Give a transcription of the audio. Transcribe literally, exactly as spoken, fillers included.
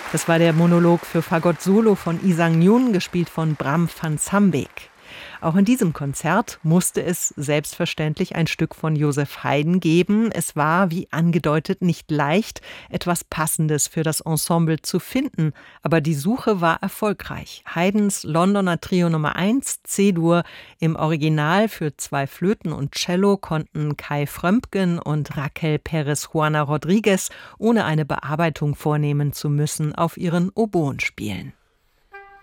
Das war der Monolog für Fagott Solo von Isang Njun, gespielt von Bram van Sambeek. Auch in diesem Konzert musste es selbstverständlich ein Stück von Joseph Haydn geben. Es war, wie angedeutet, nicht leicht, etwas Passendes für das Ensemble zu finden. Aber die Suche war erfolgreich. Haydns Londoner Trio Nummer eins, C-Dur, im Original für zwei Flöten und Cello konnten Kai Frömpgen und Raquel Perez Juana Rodriguez, ohne eine Bearbeitung vornehmen zu müssen, auf ihren Oboen spielen.